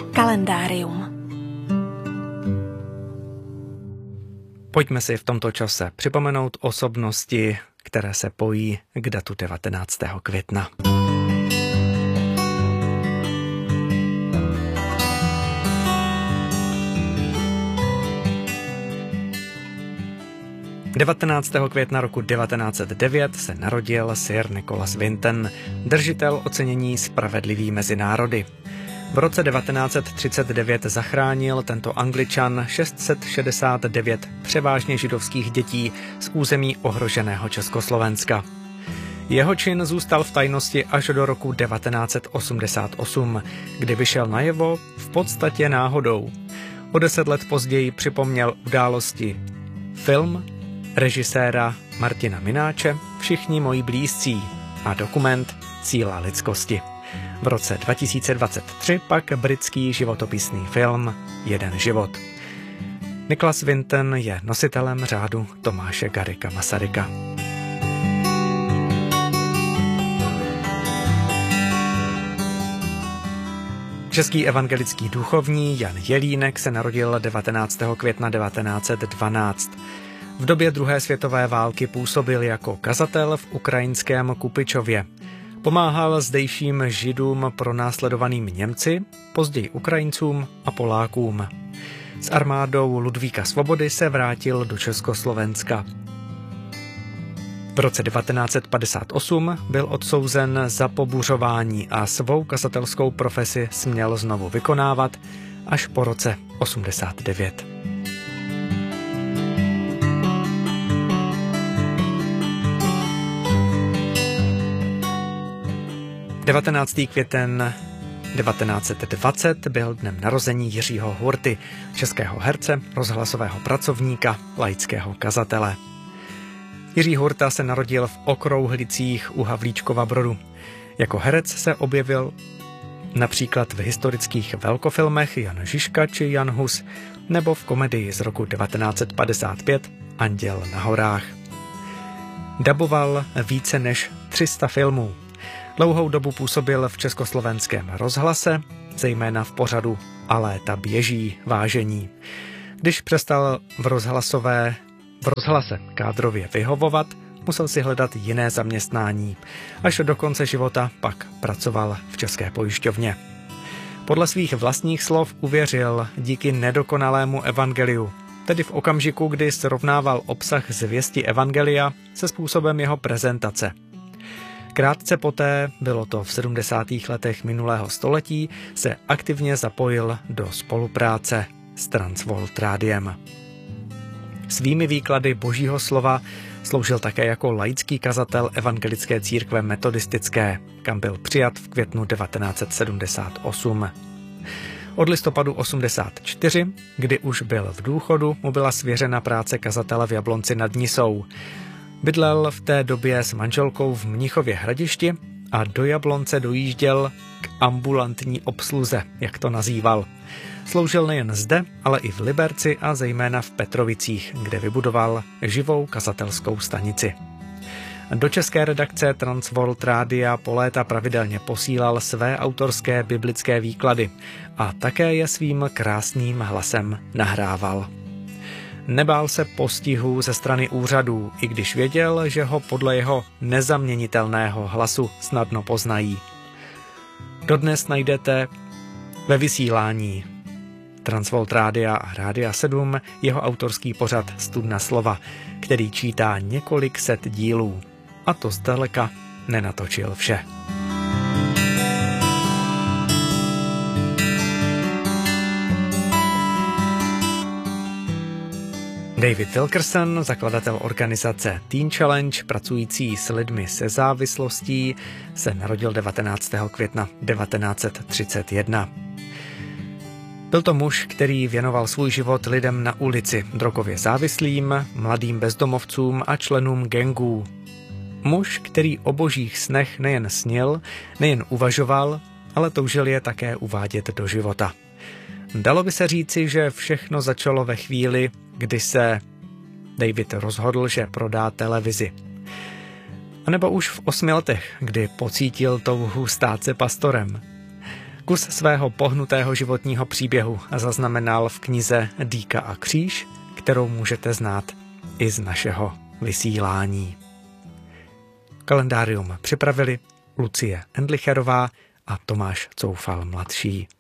Kalendárium. Pojďme si v tomto čase připomenout osobnosti, které se pojí k datu 19. května. – 19. května roku 1909 se narodil Sir Nicholas Winton, držitel ocenění Spravedlivý mezi národy. V roce 1939 zachránil tento Angličan 669 převážně židovských dětí z území ohroženého Československa. Jeho čin zůstal v tajnosti až do roku 1988, kdy vyšel najevo v podstatě náhodou. O 10 let později připomněl události film režiséra Martina Mináče Všichni moji blízcí a dokument Síla lidskosti. V roce 2023 pak britský životopisný film Jeden život. Nicholas Winton je nositelem řádu Tomáše Garrigua Masaryka. Český evangelický duchovní Jan Jelínek se narodil 19. května 1912. V době druhé světové války působil jako kazatel v ukrajinském Kupičově. Pomáhal zdejším židům pronásledovaným Němci, později Ukrajincům a Polákům. S armádou Ludvíka Svobody se vrátil do Československa. V roce 1958 byl odsouzen za pobuřování a svou kazatelskou profesi směl znovu vykonávat až po roce 89. 19. květen 1920 byl dnem narození Jiřího Hurty, českého herce, rozhlasového pracovníka, laického kazatele. Jiří Hurta se narodil v Okrouhlicích u Havlíčkova Brodu. Jako herec se objevil například v historických velkofilmech Jan Žižka či Jan Hus nebo v komedii z roku 1955 Anděl na horách. Daboval více než 300 filmů. Dlouhou dobu působil v československém rozhlase, zejména v pořadu A léta běží, vážení. Když přestal v rozhlase kádrově vyhovovat, musel si hledat jiné zaměstnání. Až do konce života pak pracoval v České pojišťovně. Podle svých vlastních slov uvěřil díky nedokonalému evangeliu, tedy v okamžiku, kdy srovnával obsah zvěsti evangelia se způsobem jeho prezentace. Krátce poté, bylo to v 70. letech minulého století, se aktivně zapojil do spolupráce s Transworld Rádiem. Svými výklady Božího slova sloužil také jako laický kazatel evangelické církve metodistické, kam byl přijat v květnu 1978. Od listopadu 1984, kdy už byl v důchodu, mu byla svěřena práce kazatele v Jablonci nad Nisou. Bydlel v té době s manželkou v Mnichově Hradišti a do Jablonce dojížděl k ambulantní obsluze, jak to nazýval. Sloužil nejen zde, ale i v Liberci a zejména v Petrovicích, kde vybudoval živou kazatelskou stanici. Do české redakce Transworld Rádia po léta pravidelně posílal své autorské biblické výklady a také je svým krásným hlasem nahrával. Nebál se postihů ze strany úřadů, i když věděl, že ho podle jeho nezaměnitelného hlasu snadno poznají. Dodnes najdete ve vysílání Transworld Rádia a Rádia 7 jeho autorský pořad Studna slova, který čítá několik set dílů. A to zdaleka nenatočil vše. David Wilkerson, zakladatel organizace Teen Challenge, pracující s lidmi se závislostí, se narodil 19. května 1931. Byl to muž, který věnoval svůj život lidem na ulici, drogově závislým, mladým bezdomovcům a členům gangů. Muž, který o božích snech nejen snil, nejen uvažoval, ale toužil je také uvádět do života. Dalo by se říci, že všechno začalo ve chvíli, kdy se David rozhodl, že prodá televizi. A nebo už v 8 letech, kdy pocítil touhu stát se pastorem. Kus svého pohnutého životního příběhu zaznamenal v knize Dýka a kříž, kterou můžete znát i z našeho vysílání. Kalendárium připravili Lucie Endlicherová a Tomáš Coufal mladší.